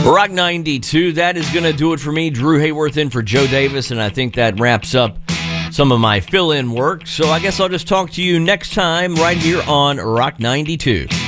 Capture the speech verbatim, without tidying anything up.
Rock ninety-two, that is going to do it for me. Drew Hayworth in for Joe Davis, and I think that wraps up some of my fill-in work. So I guess I'll just talk to you next time right here on Rock ninety-two.